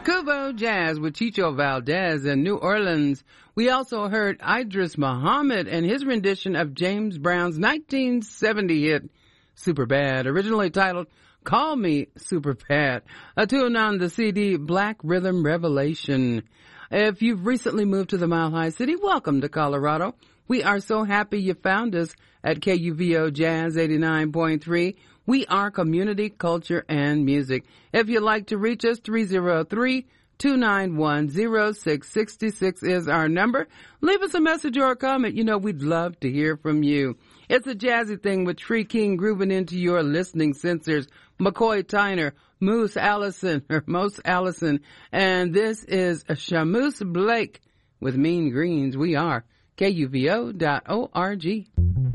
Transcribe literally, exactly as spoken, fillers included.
Kubo Jazz with Chicho Valdez in New Orleans. We also heard Idris Muhammad and his rendition of James Brown's nineteen seventy hit Superbad, originally titled Call Me Superbad, a tune on the C D Black Rhythm Revelation. If you've recently moved to the Mile High City, welcome to Colorado. We are so happy you found us at K U V O Jazz eighty-nine point three. We are community, culture, and music. If you'd like to reach us, three oh three, two nine one, oh six six six is our number. Leave us a message or a comment. You know, we'd love to hear from you. It's a jazzy thing with Tree King grooving into your listening sensors. McCoy Tyner, Moose Allison, or Mose Allison, and this is Shamus Blake with Mean Greens. We are K U V O dot org.